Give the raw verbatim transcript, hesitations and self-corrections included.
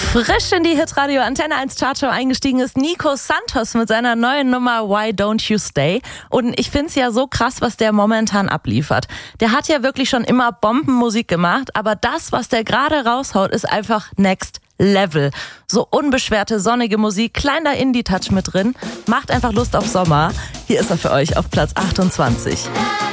Frisch in die Hitradio Antenne eins Chartshow eingestiegen ist Nico Santos mit seiner neuen Nummer Why Don't You Stay. Und ich find's ja so krass, was der momentan abliefert. Der hat ja wirklich schon immer Bombenmusik gemacht, aber das, was der gerade raushaut, ist einfach next level. So unbeschwerte, sonnige Musik, kleiner Indie-Touch mit drin, macht einfach Lust auf Sommer. Hier ist er für euch auf Platz achtundzwanzig.